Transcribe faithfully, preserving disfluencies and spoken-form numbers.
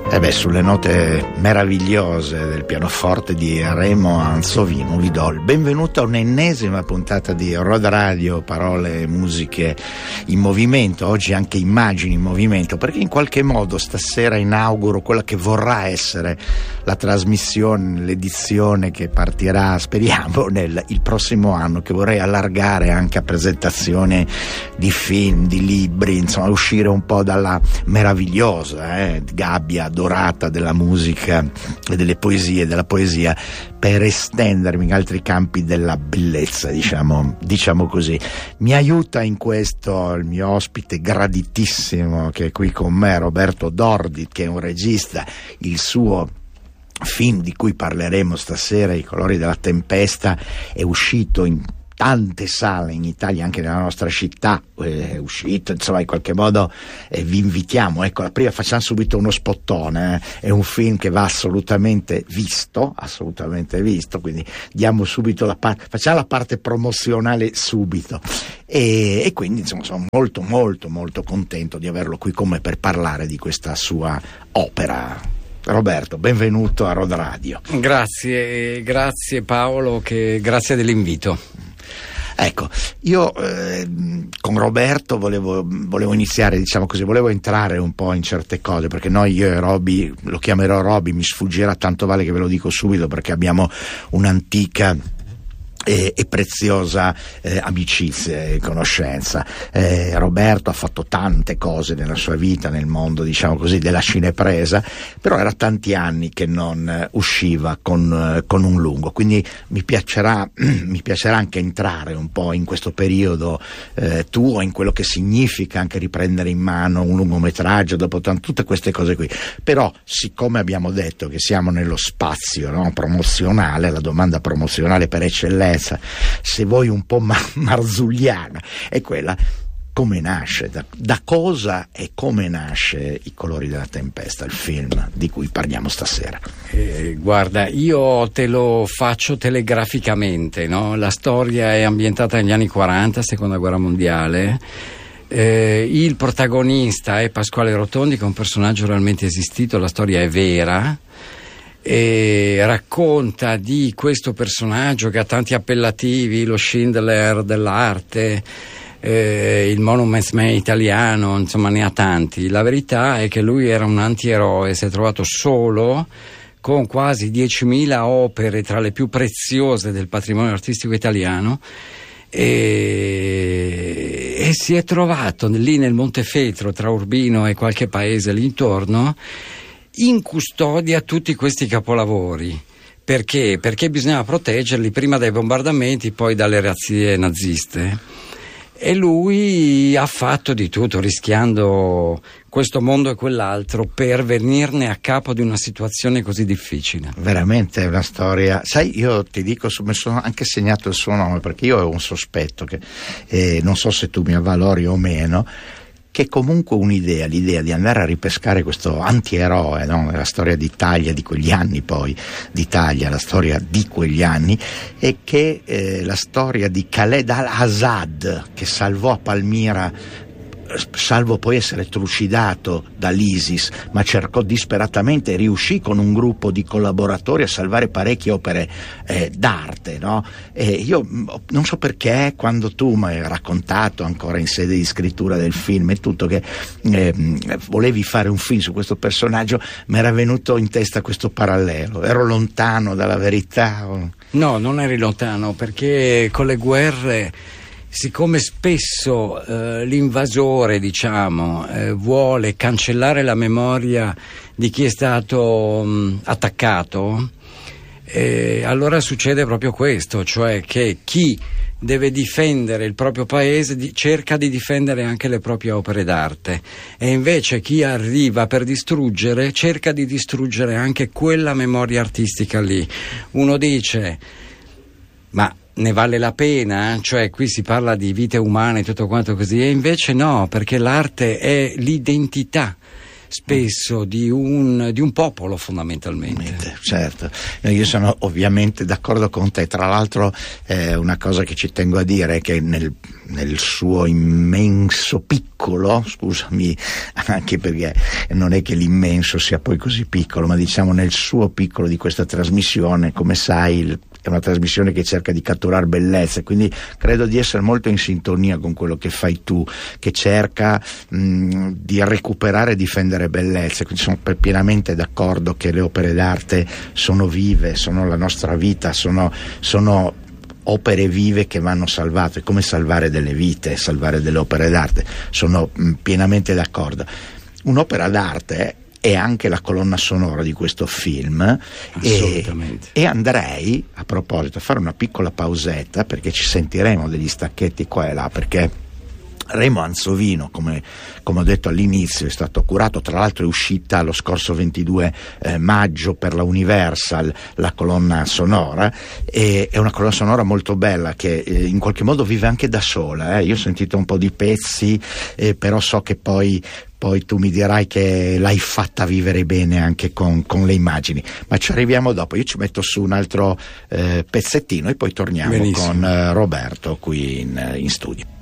E beh, sulle note meravigliose del pianoforte di Remo Anzovino vi do il benvenuto a un'ennesima puntata di Road Radio, parole e musiche in movimento, oggi anche immagini in movimento, perché in qualche modo stasera inauguro quella che vorrà essere la trasmissione, l'edizione che partirà, speriamo, nel il prossimo anno, che vorrei allargare anche a presentazioni di film, di libri, insomma uscire un po' dalla meravigliosa eh, gabbia dorata della musica e delle poesie, della poesia, per estendermi in altri campi della bellezza, diciamo, diciamo così. Mi aiuta in questo il mio ospite graditissimo che è qui con me, Roberto Dordi, che è un regista. Il suo film di cui parleremo stasera, I colori della tempesta, è uscito in tante sale in Italia, anche nella nostra città è uscito, insomma in qualche modo eh, vi invitiamo, ecco, la prima facciamo subito uno spottone, eh. È un film che va assolutamente visto, assolutamente visto, quindi diamo subito la parte, facciamo la parte promozionale subito e, e quindi insomma sono molto molto molto contento di averlo qui con me per parlare di questa sua opera. Roberto, benvenuto a Road Radio. Grazie, grazie Paolo, che grazie dell'invito. Ecco, io eh, con Roberto volevo, volevo iniziare, diciamo così, volevo entrare un po' in certe cose, perché noi, io e Roby, lo chiamerò Roby, mi sfuggirà, tanto vale che ve lo dico subito, perché abbiamo un'antica e, e preziosa eh, amicizia e conoscenza. eh, Roberto ha fatto tante cose nella sua vita, nel mondo, diciamo così, della cinepresa, però era tanti anni che non eh, usciva con, eh, con un lungo, quindi mi piacerà mi piacerà anche entrare un po' in questo periodo eh, tuo, in quello che significa anche riprendere in mano un lungometraggio dopo tanto, tutte queste cose qui. Però siccome abbiamo detto che siamo nello spazio, no, promozionale, la domanda promozionale per eccellenza, se vuoi un po' mar- marzulliana, è quella: come nasce, da, da cosa e come nasce I colori della tempesta, il film di cui parliamo stasera? Eh, guarda, io te lo faccio telegraficamente, no? La storia è ambientata negli anni quaranta, seconda guerra mondiale. Eh, il protagonista è Pasquale Rotondi, che è un personaggio realmente esistito, la storia è vera. E racconta di questo personaggio che ha tanti appellativi, lo Schindler dell'arte, eh, il Monuments Man italiano, insomma ne ha tanti. La verità è che lui era un antieroe, si è trovato solo con quasi diecimila opere tra le più preziose del patrimonio artistico italiano e, e si è trovato lì nel Montefeltro, tra Urbino e qualche paese lì intorno, in custodia tutti questi capolavori. Perché? Perché bisognava proteggerli prima dai bombardamenti, poi dalle razzie naziste, e lui ha fatto di tutto, rischiando questo mondo e quell'altro, per venirne a capo di una situazione così difficile. Veramente è una storia. Sai, io ti dico, mi sono anche segnato il suo nome, perché io ho un sospetto che eh, non so se tu mi avvalori o meno, che comunque un'idea, l'idea di andare a ripescare questo antieroe, no? La storia d'Italia, di quegli anni poi, d'Italia, la storia di quegli anni, e che eh, la storia di Khaled al-Assad, che salvò a Palmira, salvo poi essere trucidato dall'ISIS, ma cercò disperatamente e riuscì con un gruppo di collaboratori a salvare parecchie opere eh, d'arte, no? E io non so perché, quando tu mi hai raccontato ancora in sede di scrittura del film e tutto, che eh, volevi fare un film su questo personaggio, mi era venuto in testa questo parallelo. Ero lontano dalla verità? O... No, non eri lontano, perché con le guerre, siccome spesso eh, l'invasore, diciamo, eh, vuole cancellare la memoria di chi è stato mh, attaccato, eh, allora succede proprio questo, cioè che chi deve difendere il proprio paese di, cerca di difendere anche le proprie opere d'arte, e invece chi arriva per distruggere cerca di distruggere anche quella memoria artistica lì. Uno dice: ma ne vale la pena? Cioè, qui si parla di vite umane e tutto quanto così, e invece no, perché l'arte è l'identità spesso di un, di un popolo fondamentalmente. Certo, io sono ovviamente d'accordo con te. Tra l'altro eh, una cosa che ci tengo a dire è che nel, nel suo immenso piccolo, scusami, anche perché non è che l'immenso sia poi così piccolo, ma diciamo nel suo piccolo di questa trasmissione, come sai, il, è una trasmissione che cerca di catturare bellezza, quindi credo di essere molto in sintonia con quello che fai tu, che cerca mh, di recuperare e difendere bellezza. Quindi sono pienamente d'accordo che le opere d'arte sono vive, sono la nostra vita, sono, sono opere vive che vanno salvate, come salvare delle vite, salvare delle opere d'arte. Sono mh, pienamente d'accordo. Un'opera d'arte è anche la colonna sonora di questo film, e, e andrei a proposito a fare una piccola pausetta, perché ci sentiremo degli stacchetti qua e là, perché Remo Anzovino, come, come ho detto all'inizio, è stato curato, tra l'altro è uscita lo scorso ventidue eh, maggio per la Universal la colonna sonora, e è una colonna sonora molto bella che eh, in qualche modo vive anche da sola, eh. Io ho sentito un po' di pezzi, eh, però so che poi Poi tu mi dirai che l'hai fatta vivere bene anche con, con le immagini, ma ci arriviamo dopo. Io ci metto su un altro eh, pezzettino e poi torniamo Benissimo. con eh, Roberto qui in, in studio.